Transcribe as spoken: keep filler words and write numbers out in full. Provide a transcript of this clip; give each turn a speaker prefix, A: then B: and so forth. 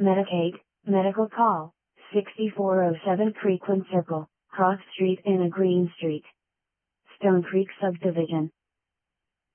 A: Medicaid, medical call, sixty-four oh seven Creekland Circle, Cross Street and a Green Street. Stone Creek Subdivision.